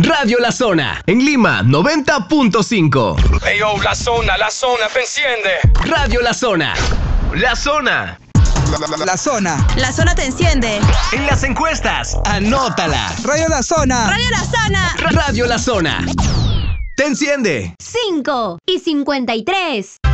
Radio La Zona, en Lima, 90.5. Hey yo, la zona te enciende. Radio La Zona. La Zona. La Zona. La Zona te enciende. En las encuestas, anótala. Radio La Zona. Radio La Zona. Radio La Zona. Te enciende. 5:53.